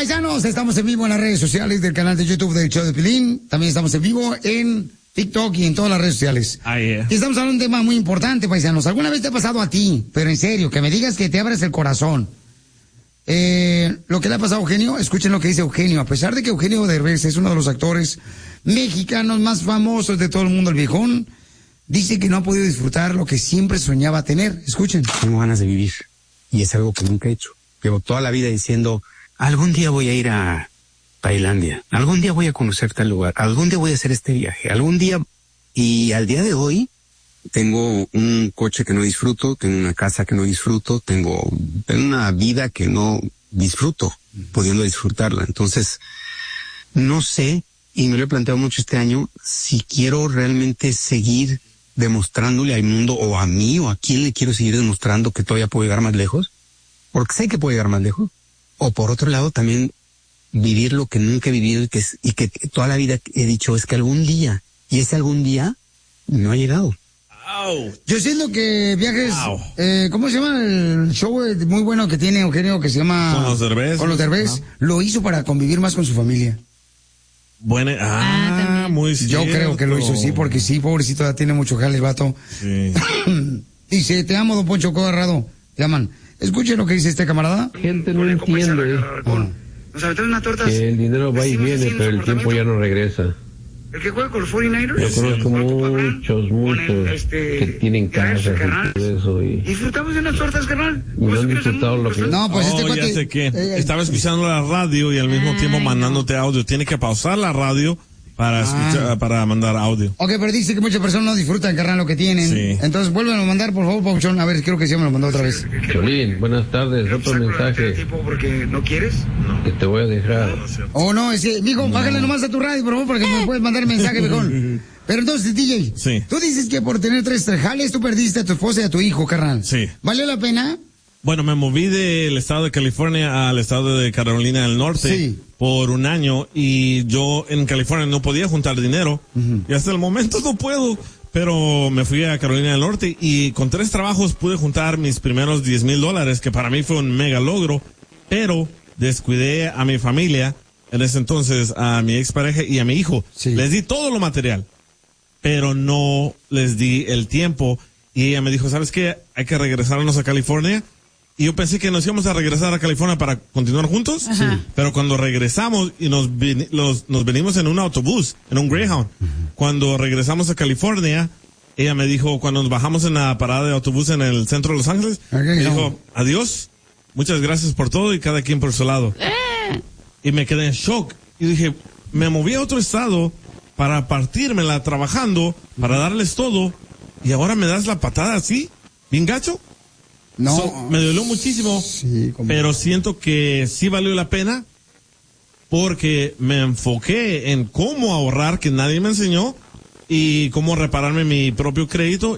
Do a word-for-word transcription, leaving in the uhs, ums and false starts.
Paisanos, estamos en vivo en las redes sociales del canal de YouTube del Show de Piolín. También estamos en vivo en TikTok y en todas las redes sociales. Ah, yeah. Y estamos hablando de un tema muy importante, paisanos. ¿Alguna vez te ha pasado a ti? Pero en serio, que me digas que te abres el corazón. Eh, lo que le ha pasado a Eugenio, escuchen lo que dice Eugenio. A pesar de que Eugenio Derbez es uno de los actores mexicanos más famosos de todo el mundo, el viejón, dice que no ha podido disfrutar lo que siempre soñaba tener. Escuchen. Tengo ganas de vivir. Y es algo que nunca he hecho. Llevo toda la vida diciendo, algún día voy a ir a Tailandia, algún día voy a conocer tal lugar, algún día voy a hacer este viaje, algún día... Y al día de hoy tengo un coche que no disfruto, tengo una casa que no disfruto, tengo, tengo una vida que no disfruto, pudiendo disfrutarla. Entonces, no sé, y me lo he planteado mucho este año, si quiero realmente seguir demostrándole al mundo, o a mí, o a quién le quiero seguir demostrando que todavía puedo llegar más lejos, porque sé que puedo llegar más lejos. O por otro lado, también vivir lo que nunca he vivido y que, es, y que toda la vida he dicho es que algún día, y ese algún día no ha llegado. Yo siento que viajes, eh, ¿cómo se llama el show muy bueno que tiene Eugenio que se llama? Con los Derbez. Con los Derbez. Ah. Lo hizo para convivir más con su familia. Bueno, ah, Ah, muy Yo cierto. creo que lo hizo, sí, porque sí, pobrecito, ya tiene mucho jale el vato. Sí. Dice, te amo, don Poncho Corrado. Te aman. Escuchen lo que dice este camarada. Gente no entiende Nos aventaron una torta. que el dinero va y viene, pero el tiempo ya no regresa. El que juega con los cuarenta y nueve ers. Yo conozco muchos, muchos este, que tienen casas y todo eso y, Disfrutamos de unas tortas, carnal. y no han disfrutado lo que... No, pues Oh, este ya cuate... sé qué. eh, Estaba escuchando la radio y al mismo Ay, tiempo no. mandándote audio. Tiene que pausar la radio para escuchar, Ah. para mandar audio. Ok, pero dice que muchas personas no disfrutan, carnal, lo que tienen. Sí. Entonces, vuélvelo a mandar, por favor, Pauchón. A ver, creo que sí me lo mandó otra vez. Piolín, buenas tardes, otro mensaje porque no quieres? que te voy a dejar. Oh, no, es que, mijo, bájale nomás a tu radio, por favor, porque me puedes mandar mensaje, viejón. Pero entonces, D J, Sí. tú dices que por tener tres jales tú perdiste a tu esposa y a tu hijo, carnal. Sí. ¿Valió la pena? Bueno, me moví del estado de California al estado de Carolina del Norte Sí. por un año y yo en California no podía juntar dinero y hasta el momento no puedo, pero me fui a Carolina del Norte y con tres trabajos pude juntar mis primeros diez mil dólares, que para mí fue un mega logro, pero descuidé a mi familia, en ese entonces a mi expareja y a mi hijo. Sí. Les di todo lo material, pero no les di el tiempo y ella me dijo, ¿sabes qué? Hay que regresarnos a California. Y yo pensé que nos íbamos a regresar a California para continuar juntos, Ajá. pero cuando regresamos y nos, vin- los, nos venimos en un autobús, en un Greyhound, cuando regresamos a California, ella me dijo, cuando nos bajamos en la parada de autobús en el centro de Los Ángeles, Ok, me no. dijo, adiós, muchas gracias por todo y cada quien por su lado. Y me quedé en shock y dije, me moví a otro estado para partírmela trabajando, para darles todo, y ahora me das la patada así, bien gacho. No. So, me dolió muchísimo, Sí, como- pero siento que sí valió la pena porque me enfoqué en cómo ahorrar, que nadie me enseñó, y cómo repararme mi propio crédito